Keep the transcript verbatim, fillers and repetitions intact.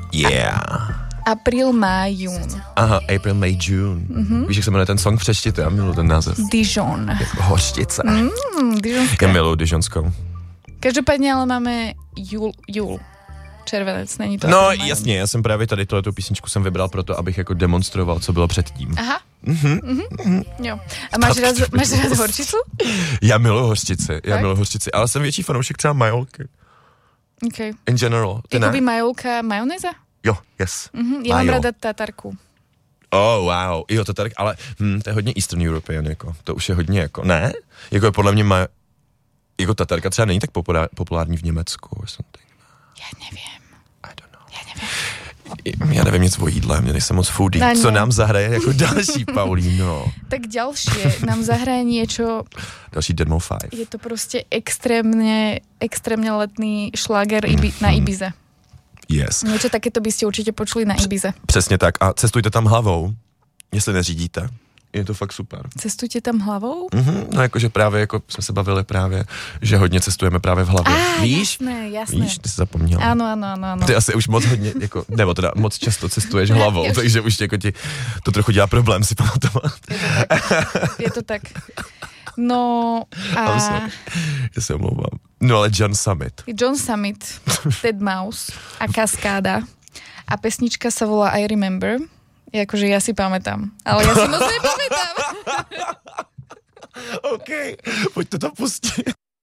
Yeah. April, máj, jún. Aha, April, May, June. Mm-hmm. Víš, jak se jmenuje ten song? Přečti to, já miluji ten název. Dijon. Jako hořčice. Mm, Dijonská. Já miluji Dijonskou. Každopádně ale máme júl, júl. Červenec, není to? No jasně, já jsem právě tady tuhletu písničku jsem vybral proto, abych jako demonstroval, co bylo předtím. Aha. Mhm. Mhm. Jo. A máš rád, máš rád horčicu? Já miluji hořčici, já tak? miluji hořčici, ale jsem větší fanoušek třeba majolky. Okay. In general. Ty Jakoby ne? majolka majonéza? Jo, yes. Mhm, já mám ráda tatarku. Oh, wow. Jo, to tady, ale hm, to je hodně Eastern European, jako. To už je hodně, jako, ne? Jako je podle mě maj... Jako tatarka třeba není tak populár, populární v Německu. Já nevím. I don't know. Já nevím. Já nevím nic o jídle, mě nejsem moc foodie. No, co nám zahraje jako další, Paulíno? Tak ďalšie nám zahraje niečo... Další Demo Five. Je to prostě extrémne, extrémne letný šláger Ibi- na Ibize. Yes. Niečo takéto by ste určite počuli na Ibize. Přesně tak. A cestujte tam hlavou, jestli neřídíte. Je to fakt super. Cestujte tam hlavou? Mm-hmm, no jakože právě, jako jsme se bavili právě, že hodně cestujeme právě v hlavě. Á, Víš? jasné, jasné. Víš, ty jsi zapomněla. Áno, áno, áno, áno. Ty asi už moc hodně, jako, nebo teda moc často cestuješ hlavou, už... takže už jako ti to trochu dělá problém si pamatovat. Je to tak. Je to tak. No a... Já se omlouvám. No ale John Summit. John Summit, deadmau five a Kaskáda. A pesnička sa volá I Remember. Je akože ja si pamätám. Ale ja si moc nepamätám. OK, pojď to tam pustit.